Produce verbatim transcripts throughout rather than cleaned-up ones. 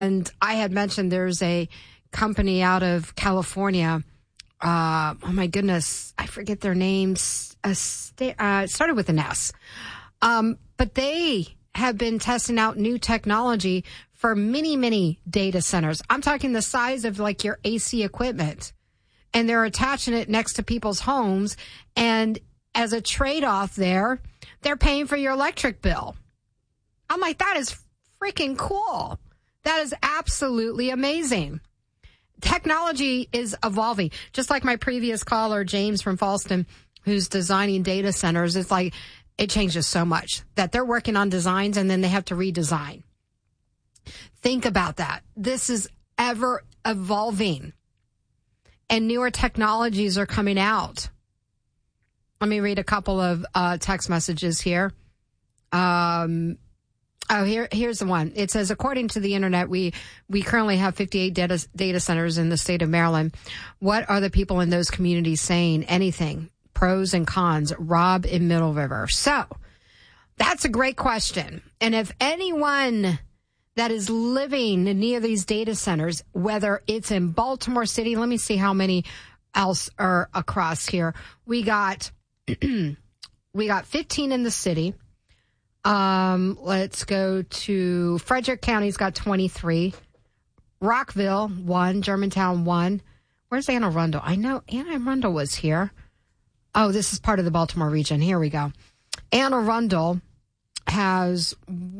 And I had mentioned there's a company out of California. Uh, oh, my goodness. I forget their names. Uh, uh, it started with an S. Um, but they have been testing out new technology for many, many data centers. I'm talking the size of like your A C equipment. And they're attaching it next to people's homes. And as a trade-off there, they're paying for your electric bill. I'm like, that is freaking cool. That is absolutely amazing. Technology is evolving. Just like my previous caller, James from Falston, who's designing data centers. It's like it changes so much that they're working on designs and then they have to redesign. Think about that. This is ever evolving and newer technologies are coming out. Let me read a couple of uh, text messages here. Um, Oh, here, here's the one. It says, according to the internet, we, we currently have fifty-eight data, data centers in the state of Maryland. What are the people in those communities saying? Anything. Pros and cons. Rob in Middle River. So that's a great question. And if anyone that is living near these data centers, whether it's in Baltimore City, let me see how many else are across here. We got, we got fifteen in the city. Um, let's go to Frederick County's got twenty-three. Rockville, one. Germantown, one. Where's Anne Arundel? I know Anne Arundel was here. Oh, this is part of the Baltimore region. Here we go. Anne Arundel has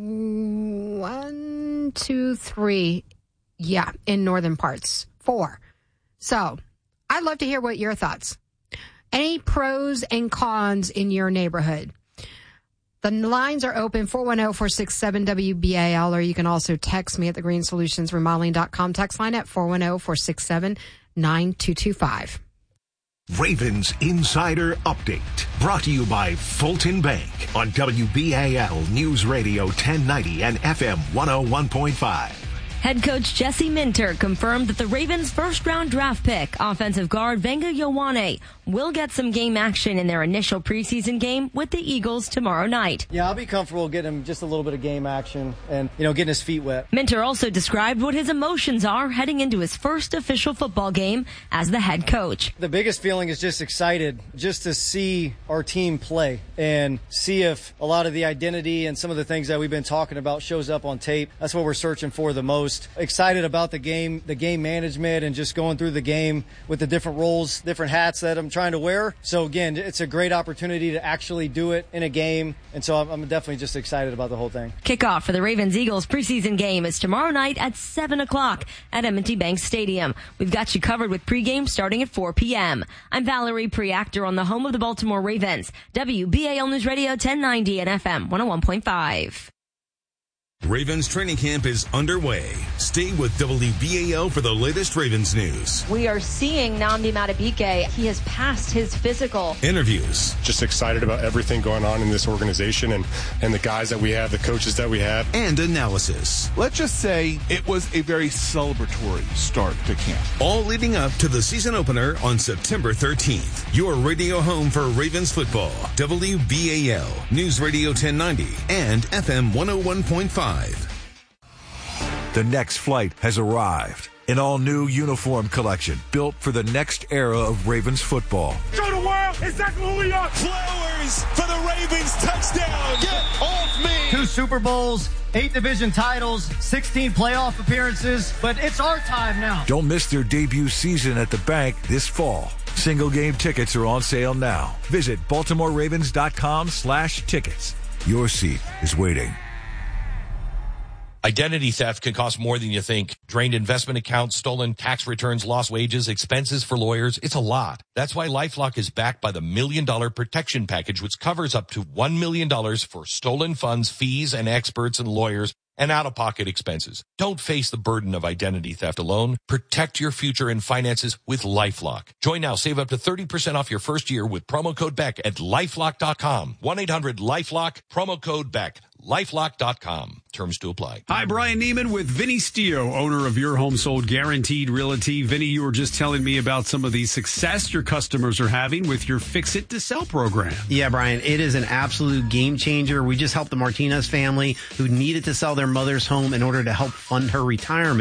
one, two, three. Yeah, in northern parts. Four. So I'd love to hear what your thoughts. Any pros and cons in your neighborhood? The lines are open, four one zero, four six seven, W B A L, or you can also text me at the green solutions remodeling dot com text line at four one zero, four six seven, nine two two five. Ravens Insider Update, brought to you by Fulton Bank on W B A L News Radio ten ninety and F M one oh one point five. Head coach Jesse Minter confirmed that the Ravens' first-round draft pick, offensive guard Venga Ioane, will get some game action in their initial preseason game with the Eagles tomorrow night. Yeah, I'll be comfortable getting him just a little bit of game action and, you know, getting his feet wet. Minter also described what his emotions are heading into his first official football game as the head coach. The biggest feeling is just excited just to see our team play and see if a lot of the identity and some of the things that we've been talking about shows up on tape. That's what we're searching for the most. Excited about the game, the game management, and just going through the game with the different roles, different hats that I'm trying to wear. So again, it's a great opportunity to actually do it in a game, and so I'm definitely just excited about the whole thing. Kickoff for the Ravens-Eagles preseason game is tomorrow night at seven o'clock at M and T Bank Stadium. We've got you covered with pregame starting at four p.m. I'm Valerie Preactor on the home of the Baltimore Ravens, W B A L News Radio ten ninety and F M one oh one point five. Ravens training camp is underway. Stay with W B A L for the latest Ravens news. We are seeing Nnamdi Madubuike. He has passed his physical. Interviews. Just excited about everything going on in this organization and, and the guys that we have, the coaches that we have. And analysis. Let's just say it was a very celebratory start to camp. All leading up to the season opener on September thirteenth. Your radio home for Ravens football. W B A L, News Radio ten ninety, and F M one oh one point five. The next flight has arrived. An all-new uniform collection built for the next era of Ravens football. Show the world exactly who we are. Flowers for the Ravens touchdown. Get off me. Two Super Bowls, eight division titles, sixteen playoff appearances, but it's our time now. Don't miss their debut season at the bank this fall. Single game tickets are on sale now. Visit baltimore ravens dot com slash tickets. Your seat is waiting. Identity theft can cost more than you think. Drained investment accounts, stolen tax returns, lost wages, expenses for lawyers. It's a lot. That's why LifeLock is backed by the Million Dollar Protection Package, which covers up to one million dollars for stolen funds, fees, and experts and lawyers, and out-of-pocket expenses. Don't face the burden of identity theft alone. Protect your future and finances with LifeLock. Join now. Save up to thirty percent off your first year with promo code Beck at LifeLock dot com. one eight hundred LifeLock, promo code Beck. LifeLock dot com. Terms to apply. Hi, Brian Neiman with Vinny Stio, owner of Your Home Sold Guaranteed Realty. Vinny, you were just telling me about some of the success your customers are having with your Fix It to Sell program. Yeah, Brian, it is an absolute game changer. We just helped the Martinez family who needed to sell their mother's home in order to help fund her retirement.